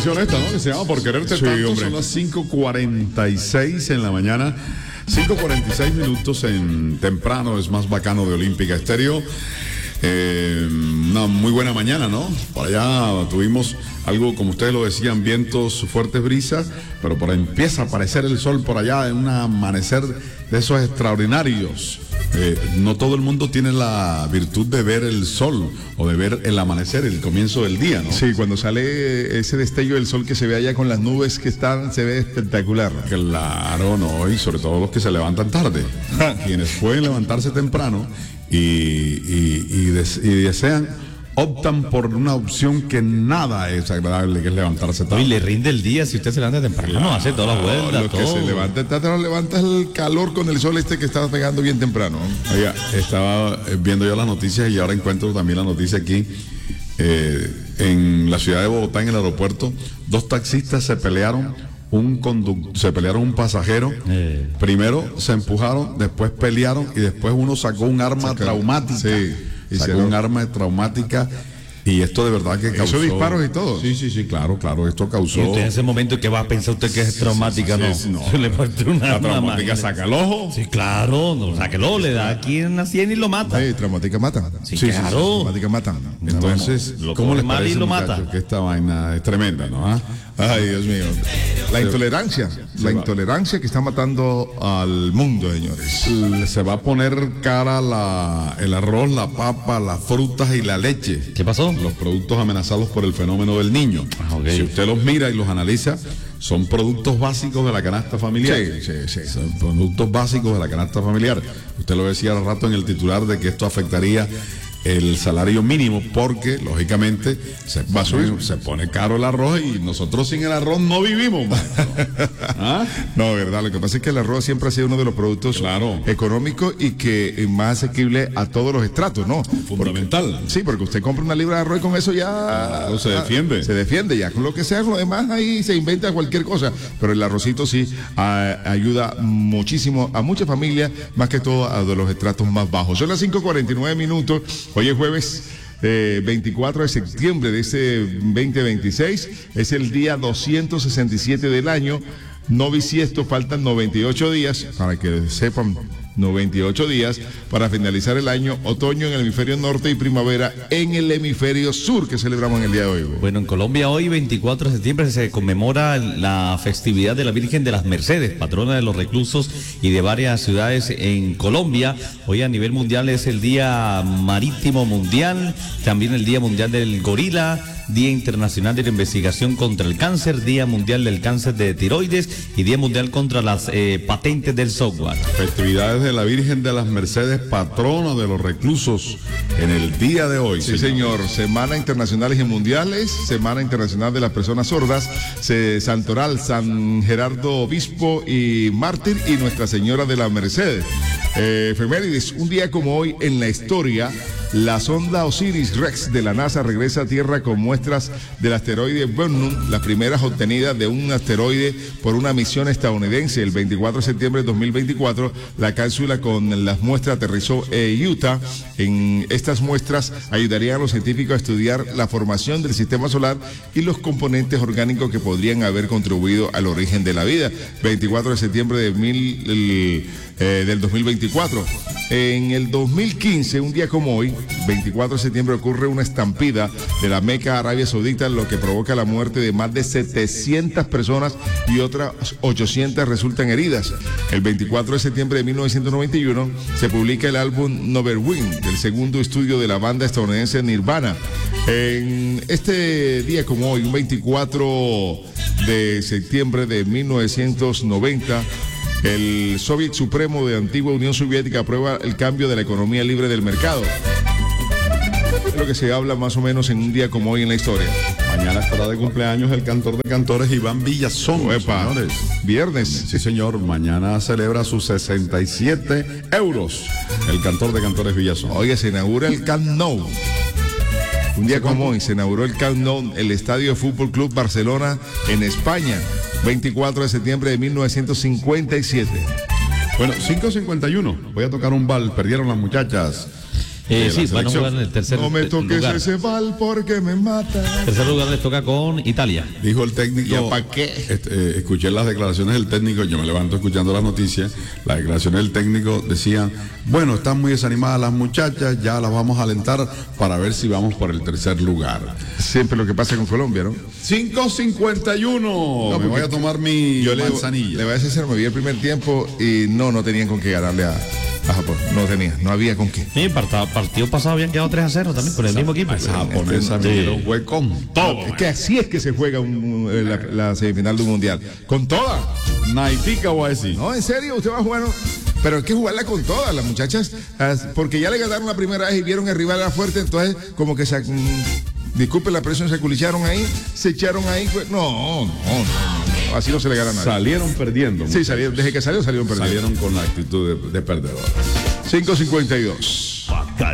canción esta, ¿no? Que se llama Por Quererte Tanto. Hombre. Son las 5:46 en la mañana. 5:46 minutos en temprano, es más bacano de Olímpica Estéreo. Una muy buena mañana, ¿no? Por allá tuvimos algo, como ustedes lo decían, vientos, fuertes brisas, pero por ahí empieza a aparecer el sol por allá en un amanecer de esos extraordinarios. No todo el mundo tiene la virtud de ver el sol o de ver el amanecer, el comienzo del día, ¿no? Sí, cuando sale ese destello del sol que se ve allá con las nubes que están, se ve espectacular. Claro, no, y sobre todo los que se levantan tarde. Quienes pueden levantarse temprano y desean, optan por una opción que nada es agradable, que es levantarse tarde. Y le rinde el día si usted se levanta temprano, no hace todas las vueltas. Lo que se levanta tarde, levanta el calor con el sol que está pegando bien temprano. Oiga, estaba viendo yo las noticias y ahora encuentro también la noticia aquí. En la ciudad de Bogotá, en el aeropuerto, 2 taxistas se pelearon. Se pelearon un pasajero. Primero se empujaron, después pelearon y después uno sacó un arma traumática. Sí, sacó un arma traumática. Y esto de verdad que causó... ¿Hizo disparos y todo? Sí, claro, esto causó... ¿Y usted en ese momento qué va a pensar usted que es traumática? No, se le parte una traumática, saca el ojo. Sí, claro, no, saca el ojo, le da aquí en la sien y lo mata. Sí, traumática mata. Sí, claro. Traumática mata. Entonces, ¿cómo les parece, y lo mata? Que esta vaina es tremenda, ¿no? Ay, Dios mío. La intolerancia que está matando al mundo, señores. Se va a poner cara el arroz, la papa, las frutas y la leche. ¿Qué pasó? Los productos amenazados por el fenómeno del niño. Okay. Si usted los mira y los analiza, son productos básicos de la canasta familiar. Sí. Son productos básicos de la canasta familiar. Usted lo decía al rato en el titular de que esto afectaría el salario mínimo, porque lógicamente se pone caro el arroz y nosotros sin el arroz no vivimos. No, verdad, lo que pasa es que el arroz siempre ha sido uno de los productos económicos y que más asequible a todos los estratos, ¿no? Fundamental. Porque usted compra una libra de arroz y con eso ya se defiende. Se defiende ya, con lo que sea, lo demás ahí se inventa cualquier cosa, pero el arrocito sí ayuda muchísimo a muchas familias, más que todo a de los estratos más bajos. Son las 5:49 minutos. Hoy es jueves 24 de septiembre de este 2026. Es el día 267 del año. No bisiesto, faltan 98 días, para que sepan, 98 días para finalizar el año, otoño en el hemisferio norte y primavera en el hemisferio sur, que celebramos en el día de hoy. Bueno, en Colombia hoy, 24 de septiembre, se conmemora la festividad de la Virgen de las Mercedes, patrona de los reclusos y de varias ciudades en Colombia. Hoy a nivel mundial es el Día Marítimo Mundial, también el Día Mundial del Gorila, Día Internacional de la Investigación contra el Cáncer, Día Mundial del Cáncer de Tiroides y Día Mundial contra las patentes del software. Festividades de la Virgen de las Mercedes, patrona de los reclusos, en el día de hoy. Sí, señor. Semana Internacionales y Mundiales, Semana Internacional de las Personas Sordas, Santoral, San Gerardo Obispo y Mártir y Nuestra Señora de la Merced. Efemérides, un día como hoy en la historia, la sonda Osiris-Rex de la NASA regresa a Tierra con muestras del asteroide Burnham, las primeras obtenidas de un asteroide por una misión estadounidense. El 24 de septiembre de 2024, la cápsula con las muestras aterrizó en Utah. En estas muestras ayudarían a los científicos a estudiar la formación del sistema solar y los componentes orgánicos que podrían haber contribuido al origen de la vida. 24 de septiembre del 2024. En el 2015, un día como hoy, 24 de septiembre, ocurre una estampida de la Meca, Arabia Saudita, lo que provoca la muerte de más de 700 personas y otras 800 resultan heridas. El 24 de septiembre de 1991 se publica el álbum Nevermind, el segundo estudio de la banda estadounidense Nirvana. En este día como hoy, un 24 de septiembre de 1990, el Soviet Supremo de antigua Unión Soviética aprueba el cambio de la economía libre del mercado. Es lo que se habla más o menos en un día como hoy en la historia. Mañana estará de cumpleaños el cantor de cantores Iván Villazón. Señores. Viernes. Sí, señor. Mañana celebra sus 67 euros. El cantor de cantores Villazón. Oye, se inaugura el Camp Nou. Un día como hoy se inauguró el Camp Nou, el Estadio Fútbol Club Barcelona en España. 24 de septiembre de 1957. Bueno, 5:51. Voy a tocar un bal. Perdieron las muchachas. Sí, van a jugar en el tercer lugar. No me toques ese bal porque me mata. Tercer lugar les toca con Italia. Dijo el técnico. ¿Para qué? Escuché las declaraciones del técnico, yo me levanto escuchando las noticias. Las declaraciones del técnico decían: bueno, están muy desanimadas las muchachas, ya las vamos a alentar para ver si vamos por el tercer lugar. Siempre lo que pasa con Colombia, ¿no? 5:51. Me voy a tomar mi manzanilla. Le voy a decir, me vi el primer tiempo y no tenían con qué ganarle a Japón. No había con qué. Sí, partido pasado habían quedado 3-0 también con el mismo equipo. Esa japonesa fue con todo. Es que así es que se juega la semifinal de un mundial. Con toda. Naitica voy a decir. No, en serio, usted va a jugar. Pero hay que jugarla con todas las muchachas, porque ya le ganaron la primera vez y vieron que el rival era fuerte, entonces como que disculpen la presión, se culicharon ahí, se echaron ahí. No. Así no se le gana a nadie. Salieron perdiendo. Sí, desde que salieron perdiendo. Salieron con la actitud de perdedor. 5:52.